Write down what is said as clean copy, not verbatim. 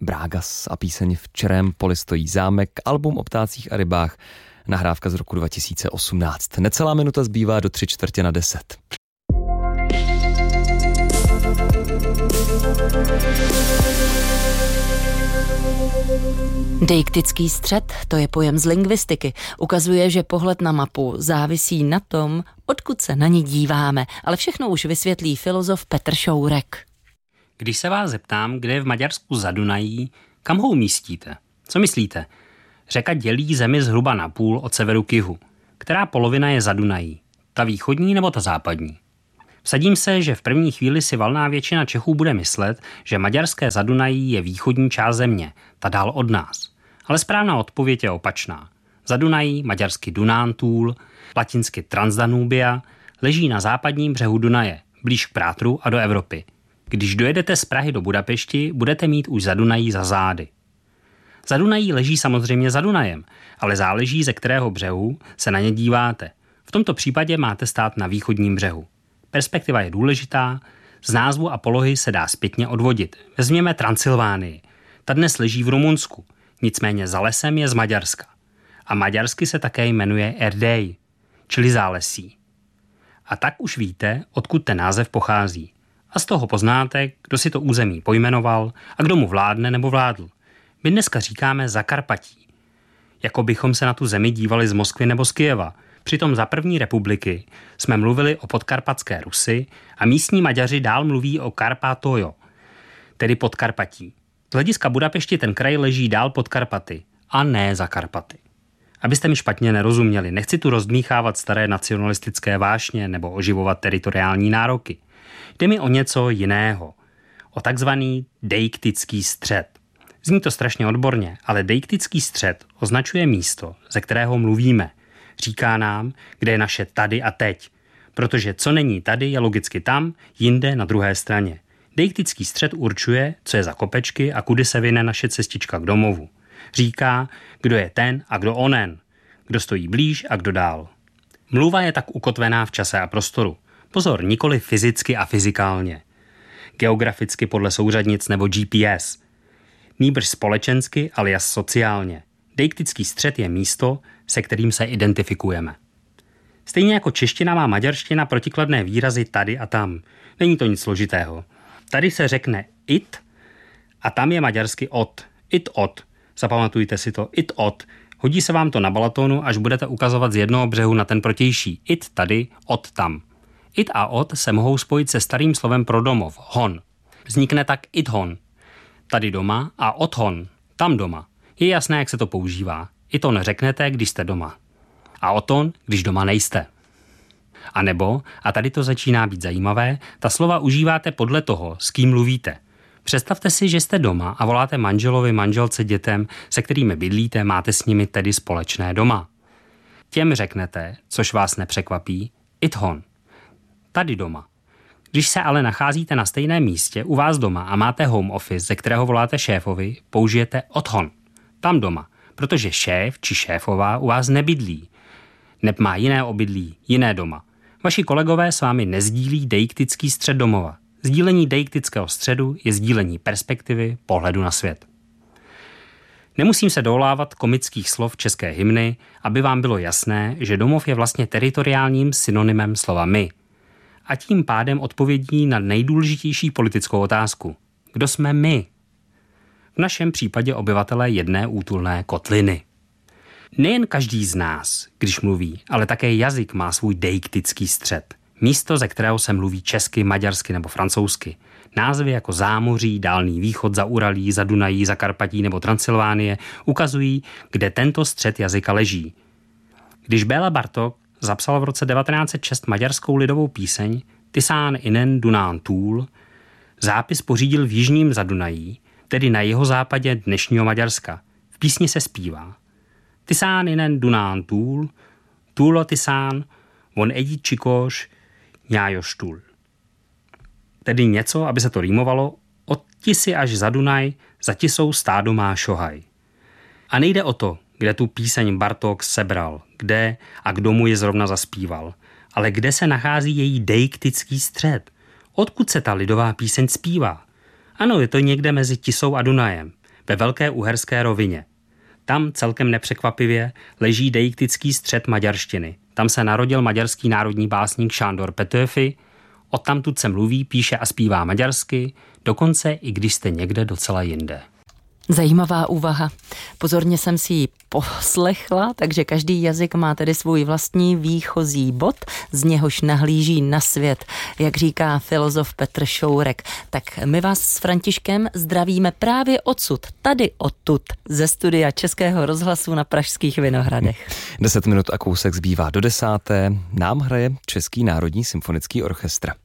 Brágas a píseň V čerém poli stojí zámek, album o ptácích a rybách, nahrávka z roku 2018. Necelá minuta zbývá do 9:45. Deiktický střed, to je pojem z lingvistiky. Ukazuje, že pohled na mapu závisí na tom, odkud se na ní díváme, ale všechno už vysvětlí filozof Petr Šourek. Když se vás zeptám, kde je v Maďarsku Zadunají, kam ho umístíte? Co myslíte? Řeka dělí zemi zhruba na půl od severu k jihu. Která polovina je Zadunají? Ta východní nebo ta západní? Vsadím se, že v první chvíli si valná většina Čechů bude myslet, že maďarské Zadunají je východní část země, ta dál od nás. Ale správná odpověď je opačná. Zadunají, maďarsky Dunántúl, latinsky Transdanubia, leží na západním břehu Dunaje, blíž k Prátru a do Evropy. Když dojedete z Prahy do Budapešti, budete mít už Zadunají za zády. Zadunají leží samozřejmě za Dunajem, ale záleží, ze kterého břehu se na ně díváte. V tomto případě máte stát na východním břehu. Perspektiva je důležitá, z názvu a polohy se dá zpětně odvodit. Vezměme Transylvánii. Ta dnes leží v Rumunsku, nicméně za lesem je z Maďarska. A maďarsky se také jmenuje Erdély, čili zálesí. A tak už víte, odkud ten název pochází. A z toho poznáte, kdo si to území pojmenoval a kdo mu vládne nebo vládl. My dneska říkáme Zakarpatí. Jako bychom se na tu zemi dívali z Moskvy nebo z Kyjeva. Přitom za první republiky jsme mluvili o podkarpatské Rusy a místní Maďaři dál mluví o Karpatojo, tedy Podkarpatí. Z hlediska Budapešti ten kraj leží dál pod Karpaty a ne za Karpaty. Abyste mi špatně nerozuměli, nechci tu rozdmíchávat staré nacionalistické vášně nebo oživovat teritoriální nároky. Jde mi o něco jiného. O takzvaný deiktický střed. Zní to strašně odborně, ale deiktický střed označuje místo, ze kterého mluvíme. Říká nám, kde je naše tady a teď. Protože co není tady, je logicky tam, jinde na druhé straně. Deiktický střed určuje, co je za kopečky a kudy se vyne naše cestička k domovu. Říká, kdo je ten a kdo onen, kdo stojí blíž a kdo dál. Mluva je tak ukotvená v čase a prostoru. Pozor, nikoli fyzicky a fyzikálně. Geograficky podle souřadnic nebo GPS. Nýbrž společensky alias sociálně. Deiktický střed je místo, se kterým se identifikujeme. Stejně jako čeština má maďarština protikladné výrazy tady a tam. Není to nic složitého. Tady se řekne it a tam je maďarsky od. It od. Zapamatujte si to. It od. Hodí se vám to na Balatonu, až budete ukazovat z jednoho břehu na ten protější. It tady, od tam. It a od se mohou spojit se starým slovem pro domov, hon. Vznikne tak it hon, tady doma, a od hon, tam doma. Je jasné, jak se to používá. I to neřeknete, když jste doma. A o ton, když doma nejste. A nebo, a tady to začíná být zajímavé, ta slova užíváte podle toho, s kým mluvíte. Představte si, že jste doma a voláte manželovi, manželce, dětem, se kterými bydlíte, máte s nimi tedy společné doma. Těm řeknete, což vás nepřekvapí, it hon, tady doma. Když se ale nacházíte na stejném místě u vás doma a máte home office, ze kterého voláte šéfovi, použijete odhon, tam doma, protože šéf či šéfová u vás nebydlí. Neb má jiné obydlí, jiné doma. Vaši kolegové s vámi nezdílí deiktický střed domova. Sdílení deiktického středu je sdílení perspektivy, pohledu na svět. Nemusím se dovolávat komických slov české hymny, aby vám bylo jasné, že domov je vlastně teritoriálním synonymem slova my. A tím pádem odpovědí na nejdůležitější politickou otázku. Kdo jsme my? V našem případě obyvatelé jedné útulné kotliny. Nejen každý z nás, když mluví, ale také jazyk má svůj deiktický střed. Místo, ze kterého se mluví česky, maďarsky nebo francouzsky. Názvy jako Zámoří, Dálný východ, Zauralí, Zadunají, Zakarpatí nebo Transylvánie ukazují, kde tento střed jazyka leží. Když Béla Bartók zapsal v roce 1906 maďarskou lidovou píseň Tisán inen Dunántúl, zápis pořídil v jižním Zadunají, tedy na jihozápadě dnešního Maďarska. V písni se zpívá Tisán inen Dunántúl, túlo tisán, von egyik csikós, nyájostúl. Tedy něco, aby se to rýmovalo, od Tisy až za Dunaj, za Tisou stádo má šohaj. A nejde o to, kde tu píseň Bartók sebral, kde a kdo mu je zrovna zaspíval, ale kde se nachází její deiktický střed. Odkud se ta lidová píseň zpívá? Ano, je to někde mezi Tisou a Dunajem. ve Velké Uherské Rovině. Tam celkem nepřekvapivě leží deiktický střed maďarštiny. Tam se narodil maďarský národní básník Sándor Petőfi, odtamtud se mluví, píše a zpívá maďarsky, dokonce i když jste někde docela jinde. Zajímavá úvaha. Pozorně jsem si ji poslechla, takže každý jazyk má tedy svůj vlastní výchozí bod, z něhož nahlíží na svět, jak říká filozof Petr Šourek. Tak my vás s Františkem zdravíme právě odsud, tady odtud, ze studia Českého rozhlasu na Pražských Vinohradech. 10 minut a kousek zbývá do 10. Nám hraje Český národní symfonický orchestr.